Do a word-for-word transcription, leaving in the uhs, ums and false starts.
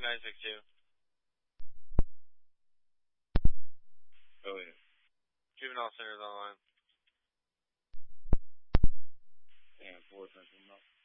nine six two. Oh, yeah. Juvenile Center's online. Damn, four, something else.